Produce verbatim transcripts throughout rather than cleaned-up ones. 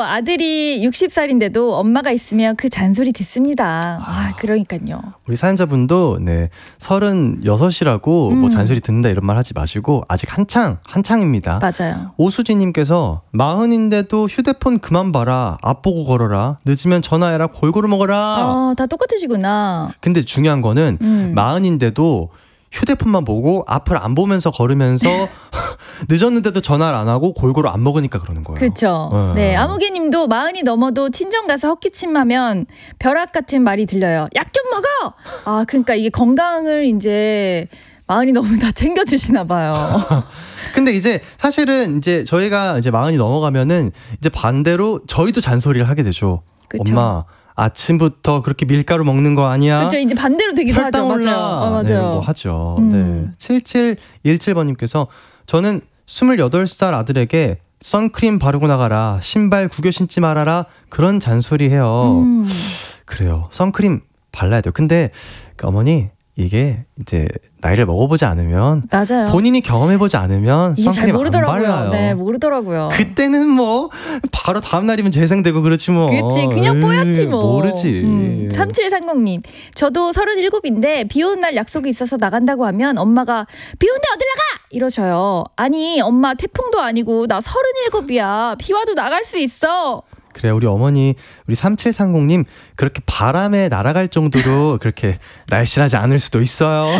아들이 육십 살인데도 엄마가 있으면 그 잔소리 듣습니다. 아, 그러니까요. 우리 사연자분도 네, 서른여섯이라고 음. 뭐 잔소리 듣는다 이런 말 하지 마시고 아직 한창 한창입니다. 맞아요. 오수진님께서 마흔인데도 휴대폰 그만 봐라. 앞 보고 걸어라. 늦으면 전화해라. 골고루 먹어라. 아, 다 똑같으시구나. 근데 중요한 거는 음. 마흔인데도 휴대폰만 보고 앞을 안 보면서 걸으면서 늦었는데도 전화를 안 하고 골고루 안 먹으니까 그러는 거예요. 그렇죠. 어. 네, 아무개님도 마흔이 넘어도 친정 가서 헛기침하면 벼락 같은 말이 들려요. 약 좀 먹어. 아, 그러니까 이게 건강을 이제 마흔이 넘으면 다 챙겨주시나 봐요. 근데 이제 사실은 이제 저희가 이제 마흔이 넘어가면은 이제 반대로 저희도 잔소리를 하게 되죠. 그쵸. 엄마 아침부터 그렇게 밀가루 먹는 거 아니야? 그렇죠. 이제 반대로 되기도 하죠. 혈당 올라. 맞아요. 어, 맞아요. 네, 뭐 하죠. 음. 네. 칠칠일칠 번님께서 저는 스물여덟 살 아들에게 선크림 바르고 나가라. 신발 구겨 신지 말아라. 그런 잔소리 해요. 음. 그래요. 선크림 발라야 돼요. 근데 그 어머니 이게 이제 나이를 먹어보지 않으면 맞아요. 본인이 경험해보지 않으면 이게 잘 선크림 안 모르더라고요. 발라요. 네, 모르더라고요. 그때는 뭐 바로 다음 날이면 재생되고 그렇지 뭐. 그치, 그냥 에이, 뽀얗지 뭐. 모르지. 음, 삼칠삼공님, 저도 서른일곱인데 비 오는 날 약속이 있어서 나간다고 하면 엄마가 비 오는데 어딜 나가! 이러셔요. 아니 엄마 태풍도 아니고 나 서른일곱이야. 비 와도 나갈 수 있어. 그래 우리 어머니 우리 삼칠삼공님 그렇게 바람에 날아갈 정도로 그렇게 날씬하지 않을 수도 있어요.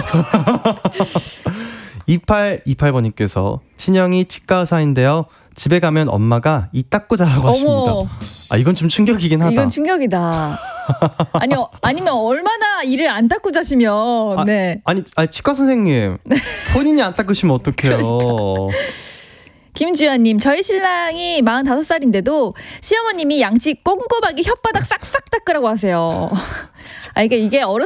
이팔이팔 번님께서 친형이 치과 의사인데요. 집에 가면 엄마가 이 닦고 자라고 하십니다. 어머. 아 이건 좀 충격이긴 하다. 이건 충격이다. 아니요, 아니면 얼마나 이를 안 닦고 자시면. 아, 네. 아니, 아니 치과 선생님 본인이 안 닦으시면 어떡해요. 그러니까. 김주연님, 저희 신랑이 마흔다섯 살인데도 시어머님이 양치 꼼꼼하게 혓바닥 싹싹 닦으라고 하세요. 아, 이게 이게 어렸을